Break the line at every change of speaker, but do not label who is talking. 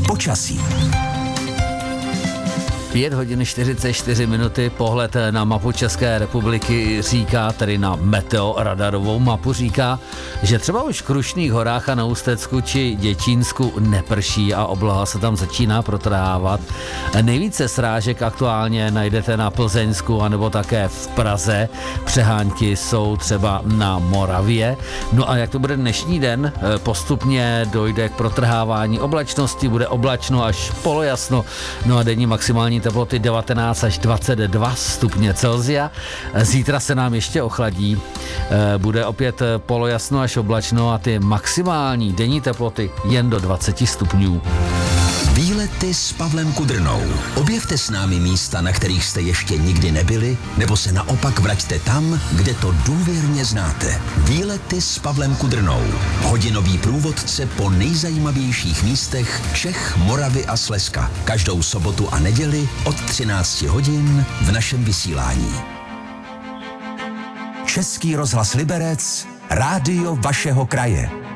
Počasí.
5 hodin 44 minuty, pohled na mapu České republiky říká, tedy na meteoradarovou mapu říká, že třeba už v Krušných horách a na Ústecku či Děčínsku neprší a obloha se tam začíná protrhávat. Nejvíce srážek aktuálně najdete na Plzeňsku anebo také v Praze. Přehánky jsou třeba na Moravě. No a jak to bude dnešní den? Postupně dojde k protrhávání oblačnosti, bude oblačno až polojasno, no a denní maximální teploty 19 až 22 stupně Celsia. Zítra se nám ještě ochladí, bude opět polojasno až oblačno a ty maximální denní teploty jen do 20 stupňů.
Výlety s Pavlem Kudrnou. Objevte s námi místa, na kterých jste ještě nikdy nebyli, nebo se naopak vraťte tam, kde to důvěrně znáte. Výlety s Pavlem Kudrnou. Hodinový průvodce po nejzajímavějších místech Čech, Moravy a Slezska. Každou sobotu a neděli od 13 hodin v našem vysílání. Český rozhlas Liberec, rádio vašeho kraje.